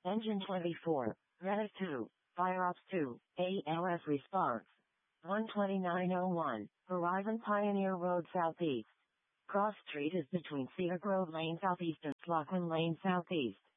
Engine 24, Reddit 2, FireOps 2, ALS response. 12901, Horizon Pioneer Road Southeast. Cross Street is between Cedar Grove Lane Southeast and Slocum Lane Southeast.